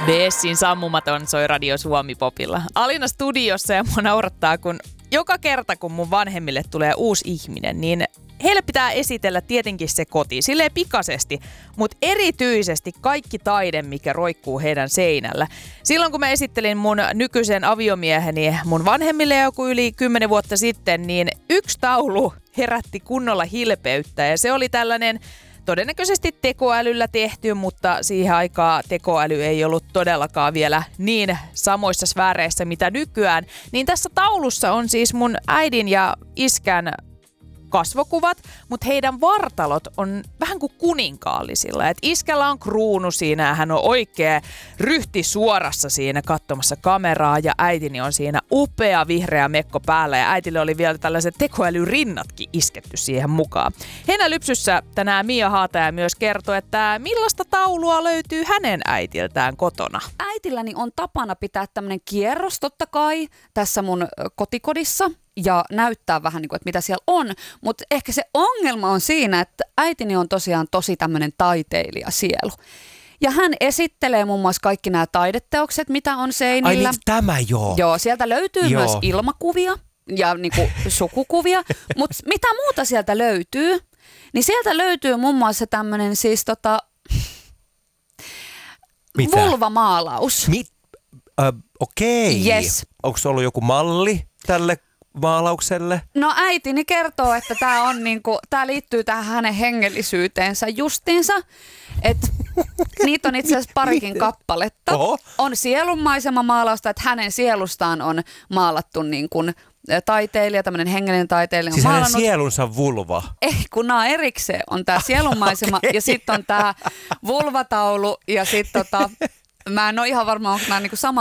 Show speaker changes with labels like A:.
A: Bessin sammumaton soi Radio Suomi Popilla. Alina studiossa ja mua naurattaa, kun joka kerta kun mun vanhemmille tulee uusi ihminen, niin heille pitää esitellä tietenkin se koti, silleen pikaisesti, mutta erityisesti kaikki taide, mikä roikkuu heidän seinällä. Silloin kun mä esittelin mun nykyisen aviomieheni mun vanhemmille joku yli 10 vuotta sitten, niin yksi taulu herätti kunnolla hilpeyttä ja se oli tällainen todennäköisesti tekoälyllä tehty, mutta siihen aikaan tekoäly ei ollut todellakaan vielä niin samoissa sfääreissä mitä nykyään. Niin tässä taulussa on siis mun äidin ja iskän kasvokuvat, mutta heidän vartalot on vähän kuin kuninkaallisilla. Et iskällä on kruunu siinä ja hän on oikein ryhti suorassa siinä katsomassa kameraa ja äitini on siinä upea vihreä mekko päällä ja äitille oli vielä tällaiset tekoälyrinnatkin isketty siihen mukaan. Heinälypsyssä tänään Mia Haataja myös kertoi, että millaista taulua löytyy hänen äitiltään kotona.
B: Äitilläni on tapana pitää tämmöinen kierros totta kai tässä mun kotikodissa ja näyttää vähän niin kuin, että mitä siellä on, mutta ehkä se ongelma on siinä, että äitini on tosiaan tosi tämmöinen taiteilijasielu. Ja hän esittelee muun muassa kaikki nämä taideteokset, mitä on seinillä.
C: Ai niin, tämä joo.
B: Joo, sieltä löytyy myös ilmakuvia ja niin kuin sukukuvia, mutta mitä muuta sieltä löytyy? Niin sieltä löytyy muun muassa tämmöinen siis vulvamaalaus.
C: Okei.
B: Yes.
C: Onko se ollut joku malli tälle maalaukselle?
B: No äitini kertoo, että tää liittyy tähän hänen hengellisyyteensä justiinsa. Että niitä on itse asiassa parikin kappaletta.
C: Oho.
B: On sielunmaisema maalausta, että hänen sielustaan on maalattu niin kuin taiteilija, tämmöinen hengellinen taiteilija.
C: Siis hänen sielunsa vulva?
B: Ei, kun nämä erikseen. On tää sielunmaisema okay. Ja sitten on tää vulvataulu ja sitten mä en ole ihan varma, onko nämä niinku sama